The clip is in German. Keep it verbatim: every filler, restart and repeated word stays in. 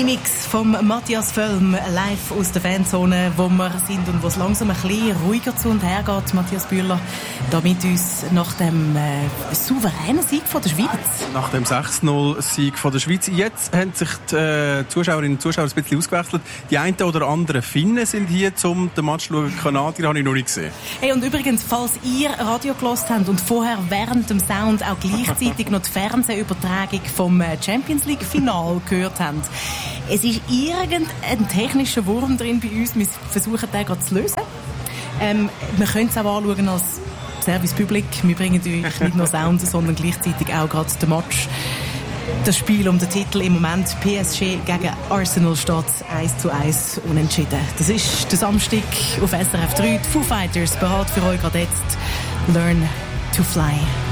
Mini-Mix vom Matthias Völm live aus der Fanzone, wo wir sind und wo es langsam ein bisschen ruhiger zu und her geht. Matthias Bühler, da mit uns nach dem äh, souveränen Sieg von der Schweiz. Nach dem sechs null Sieg von der Schweiz. Jetzt haben sich die äh, Zuschauerinnen und Zuschauer ein bisschen ausgewechselt. Die einen oder anderen Finnen sind hier, um den Match zu schauen. Kanadier habe ich noch nicht gesehen. Hey, und übrigens, falls ihr Radio gehört habt und vorher während dem Sound auch gleichzeitig noch die Fernsehübertragung vom Champions League Final gehört habt, es ist irgendein technischer Wurm drin bei uns. Wir versuchen, den gerade zu lösen. Ähm, wir können es auch anschauen als Service Public. Wir bringen euch nicht nur Sound, sondern gleichzeitig auch gerade den Match. Das Spiel um den Titel im Moment. P S G gegen Arsenal steht eins zu eins unentschieden. Das ist der Samstag auf S R F drei. Die Foo Fighters bereit für euch gerade jetzt. Learn to Fly.